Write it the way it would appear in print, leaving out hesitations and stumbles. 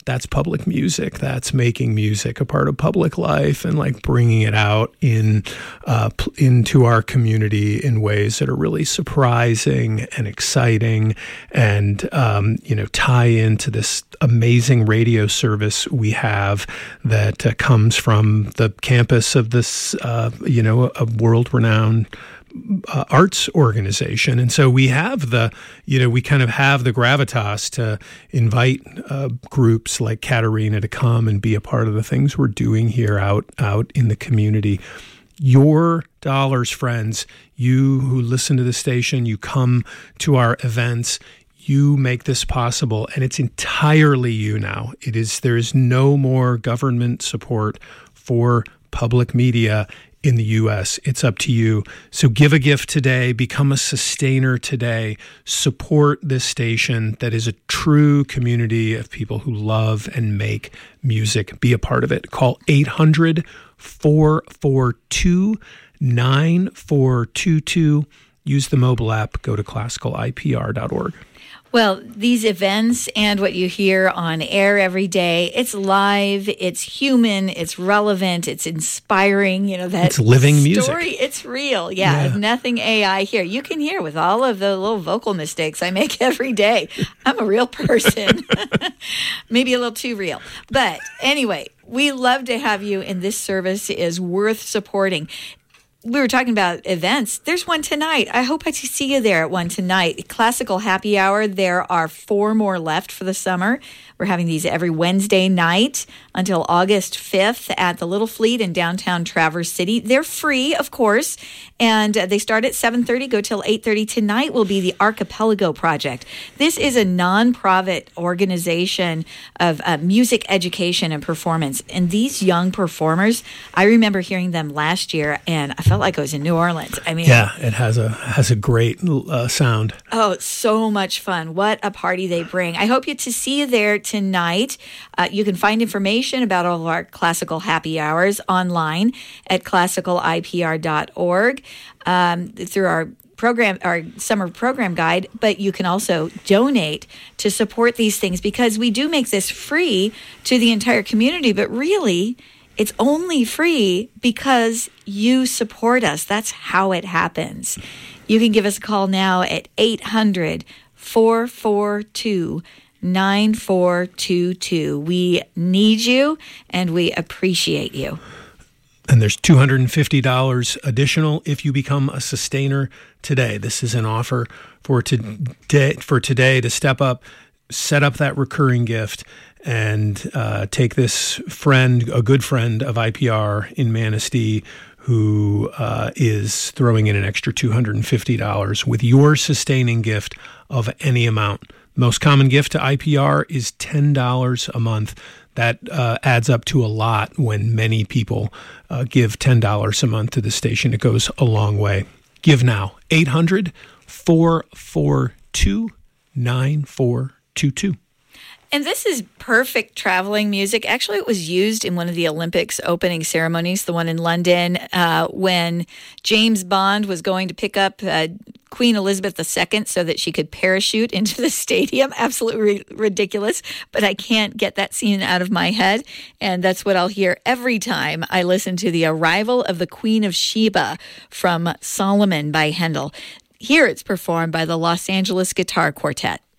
that's public music. That's making music a part of public life and like bringing it out into our community in ways that are really surprising and exciting, and tie into this amazing radio service we have that comes from the campus of this a world-renowned arts organization. And so we have we kind of have the gravitas to invite groups like Katerina to come and be a part of the things we're doing here out in the community. Your dollars, friends, you who listen to the station, you come to our events, you make this possible, and it's entirely you now. There is no more government support for public media in the U.S. It's up to you. So give a gift today, become a sustainer today, support this station that is a true community of people who love and make music. Be a part of it. Call 800-442-9422. Use the mobile app. Go to classicalipr.org. Well, these events and what you hear on air every day, it's live, it's human, it's relevant, it's inspiring. It's living music. Story, it's real. Yeah, nothing AI here. You can hear with all of the little vocal mistakes I make every day. I'm a real person. Maybe a little too real. But anyway, we love to have you, and this service is worth supporting. We were talking about events. There's one tonight. I hope I see you there at one tonight. Classical Happy Hour. There are 4 more left for the summer. We're having these every Wednesday night until August 5th at the Little Fleet in downtown Traverse City. They're free, of course, and they start at 7:30, go till 8:30. Tonight will be the Archipelago Project. This is a non-profit organization of music education and performance. And these young performers, I remember hearing them last year, and I felt like I was in New Orleans. I mean, yeah, it has a great sound. Oh, so much fun. What a party they bring. I hope to see you there tonight. You can find information about all of our classical happy hours online at classicalipr.org through our summer program guide, but you can also donate to support these things, because we do make this free to the entire community, but really it's only free because you support us. That's how it happens. You can give us a call now at 800-442-9422. We need you and we appreciate you. And there's $250 additional if you become a sustainer today. This is an offer for today to step up, set up that recurring gift, and take this friend, a good friend of IPR in Manistee, who is throwing in an extra $250 with your sustaining gift of any amount. Most common gift to IPR is $10 a month. That adds up to a lot when many people give $10 a month to the station. It goes a long way. Give now. 800-442-9422. And this is perfect traveling music. Actually, it was used in one of the Olympics opening ceremonies, the one in London, when James Bond was going to pick up Queen Elizabeth II so that she could parachute into the stadium. Absolutely ridiculous, but I can't get that scene out of my head. And that's what I'll hear every time I listen to the arrival of the Queen of Sheba from Solomon by Handel. Here it's performed by the Los Angeles Guitar Quartet.